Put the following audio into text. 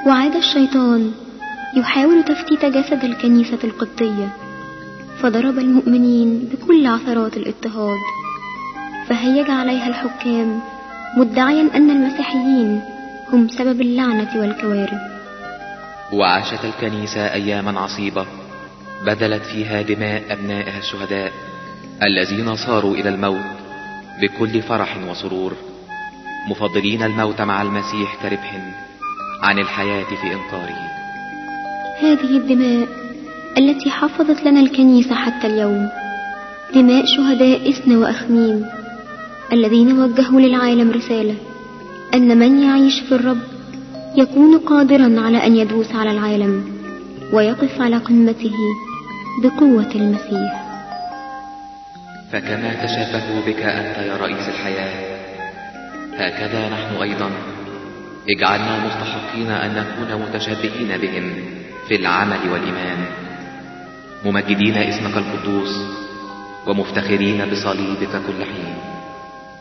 وعاد الشيطان يحاول تفتيت جسد الكنيسة القبطية، فضرب المؤمنين بكل عثرات الاضطهاد، فهيج عليها الحكام مدعيا أن المسيحيين هم سبب اللعنة والكوارث. وعاشت الكنيسة أياما عصيبة بذلت فيها دماء أبنائها الشهداء الذين صاروا إلى الموت بكل فرح وسرور، مفضلين الموت مع المسيح كربح عن الحياة في إنكاره. هذه الدماء التي حفظت لنا الكنيسة حتى اليوم دماء شهداء إسنا وأخميم، الذين وجهوا للعالم رسالة أن من يعيش في الرب يكون قادرا على أن يدوس على العالم ويقف على قمته بقوة المسيح. فكما تشابهوا بك أنت يا رئيس الحياة، هكذا نحن أيضا اجعلنا مستحقين أن نكون متشابهين بهم في العمل والإيمان، ممجدين اسمك القدوس ومفتخرين بصليبك كل حين.